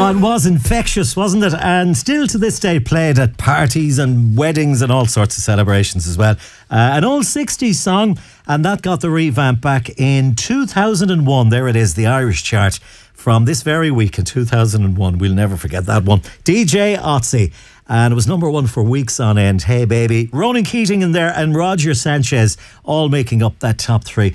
Oh, it was infectious, wasn't it? And still to this day played at parties and weddings and all sorts of celebrations as well. An old 60s song, and that got the revamp back in 2001. There it is, the Irish chart from this very week in 2001. We'll never forget that one. DJ Otzi. And it was number one for weeks on end. Hey Baby. Ronan Keating in there and Roger Sanchez all making up that top three.